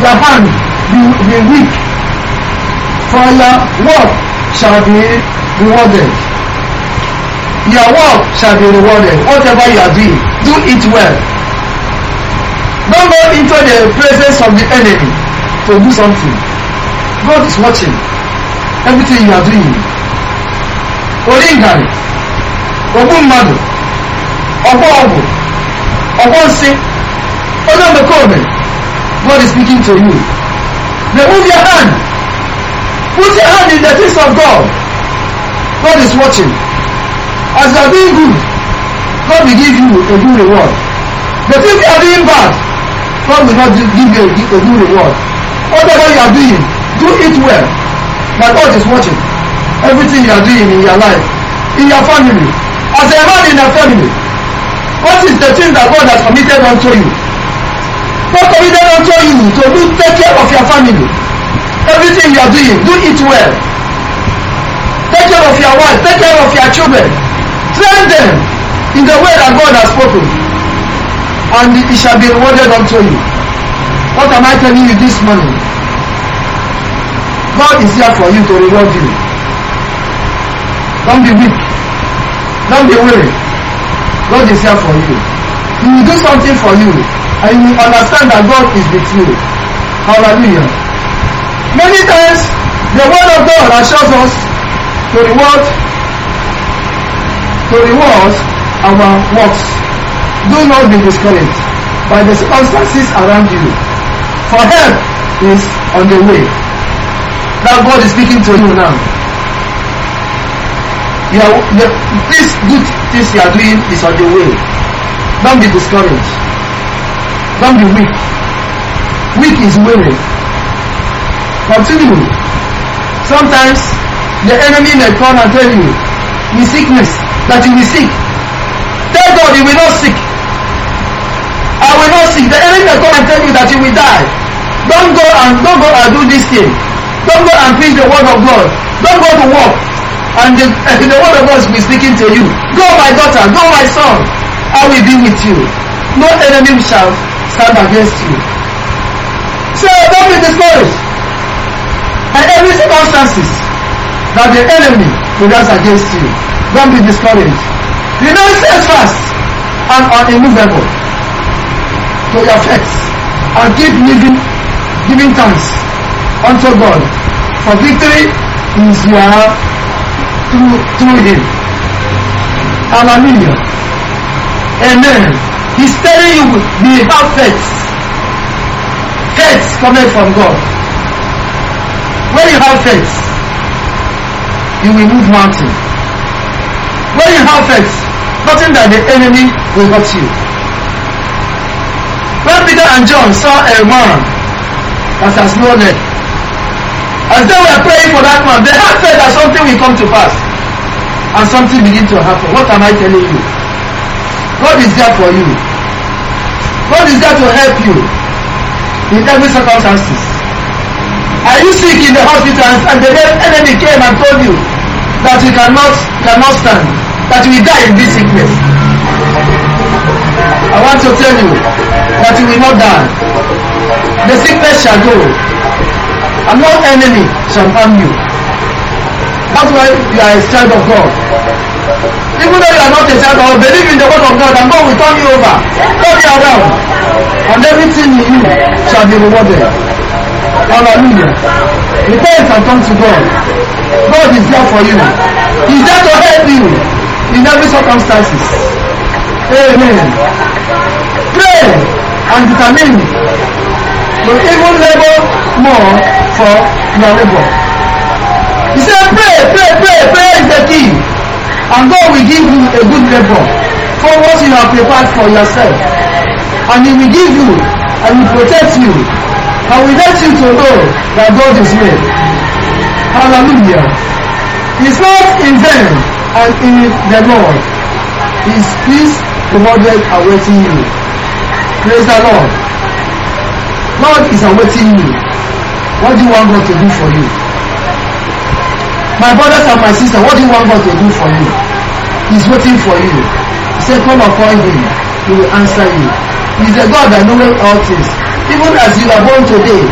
your hand be weak, for your work shall be rewarded. Your work shall be rewarded. Whatever you are doing, do it well. Don't go into the presence of the enemy to do something. God is watching everything you are doing. Oringari, Ogummadu, Ogogu, Ogonsi, Onomekome. God is speaking to you. Remove your hand. Put your hand in the things of God. God is watching. As you are doing good, God will give you a good reward. But if you are doing bad, God will not give you a good reward. Whatever you are doing, do it well. But God is watching everything you are doing in your life, in your family. As a man in a family, what is the thing that God has committed unto you? God committed unto you to take care of your family. Everything you are doing, do it well. Take care of your wife, take care of your children. Train them in the way that God has spoken, and it shall be rewarded unto you. What am I telling you this morning? God is here for you to reward you. Don't be weak. Don't be weary. God is here for you. He will do something for you, and you will understand that God is with you. Hallelujah. Many times, the word of God assures us to reward our works. Do not be discouraged by the circumstances around you, for help is on the way. That God is speaking to you now. This good things you are doing is on the way. Don't be discouraged. Don't be weak. Weak is weary. Continue. Sometimes the enemy may come and tell you in sickness that you will sick. Tell God you will not sick. I will not sick. The enemy may come and tell you that you will die. Don't go and do this thing. Don't go and preach the word of God. Don't go to work. And the word of God will be speaking to you. Go my daughter, go my son. I will be with you. No enemy shall stand against you. So don't be discouraged by every circumstances that the enemy will rise against you. Don't be discouraged. Remain steadfast and unimmovable to your faith, and keep giving thanks unto God, for victory is your through him. Hallelujah. Amen. He's telling you, we have faith. Faith coming from God. When you have faith, you will move mountain. When you have faith, nothing that the enemy will hurt you. When Peter and John saw a man that has no leg, as they were praying for that man, they had faith that something will come to pass, and something begin to happen. What am I telling you? God is there for you. God is there to help you in every circumstances. Are you sick in the hospital and the enemy came and told you that you cannot stand, that you will die in this sickness? I want to tell you that you will not die. The sickness shall go, and no enemy shall harm you. That's why you are a child of God. Even though you are not a child of God, believe in the word of God, and God will turn you over, turn you around, and everything in you shall be rewarded. Hallelujah. Repent and come to God. God is there for you. He is there to help you in every circumstances. Amen. Pray and determine to even labor more for your labor. He said, pray is the key. And God will give you a good labor for what you have prepared for yourself. And He will give you and He will protect you. And will let you to know that God is real. Hallelujah. It's not in vain and in the Lord. His peace rewarded awaiting you. Praise the Lord. God is awaiting you. What do you want God to do for you? My brothers and my sisters, what do you want God to do for you? He's waiting for you. He said, call upon Him. He will answer you. He's a God that knows all things. Even as you are born today,